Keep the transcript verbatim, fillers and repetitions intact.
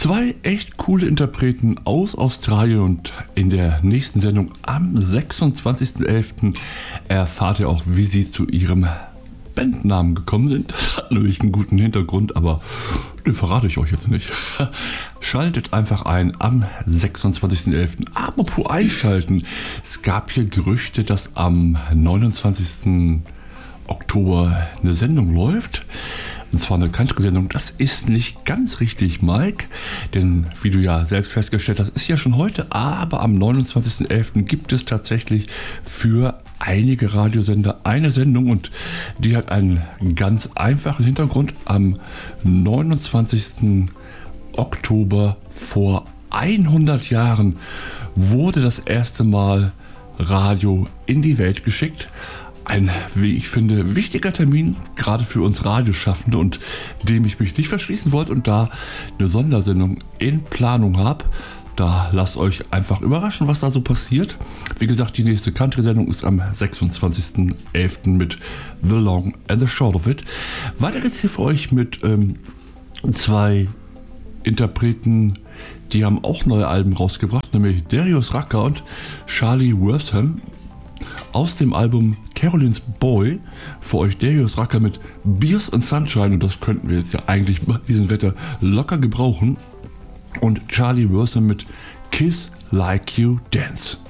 Zwei echt coole Interpreten aus Australien und in der nächsten Sendung am sechsundzwanzigsten elften erfahrt ihr auch, wie sie zu ihrem Bandnamen gekommen sind. Das hat nämlich einen guten Hintergrund, aber den verrate ich euch jetzt nicht. Schaltet einfach ein am sechsundzwanzigsten elften Apropos einschalten. Es gab hier Gerüchte, dass am neunundzwanzigsten Oktober eine Sendung läuft. Und zwar eine Country-Sendung. Das ist nicht ganz richtig, Mike. Denn wie du ja selbst festgestellt hast, ist ja schon heute. Aber am neunundzwanzigsten elften gibt es tatsächlich für einige Radiosender eine Sendung. Und die hat einen ganz einfachen Hintergrund. Am neunundzwanzigsten Oktober vor hundert Jahren wurde das erste Mal Radio in die Welt geschickt. Ein, wie ich finde, wichtiger Termin, gerade für uns Radioschaffende, und dem ich mich nicht verschließen wollte und da eine Sondersendung in Planung habe. Da lasst euch einfach überraschen, was da so passiert. Wie gesagt, die nächste Country-Sendung ist am sechsundzwanzigsten elften mit The Long and the Short of It. Weiter geht's hier für euch mit ähm, zwei Interpreten, die haben auch neue Alben rausgebracht, nämlich Darius Rucker und Charlie Wortham. Aus dem Album Caroline's Boy für euch Darius Rucker mit Beers and Sunshine, und das könnten wir jetzt ja eigentlich bei diesem Wetter locker gebrauchen, und Charlie Wortham mit Kiss Like You Dance.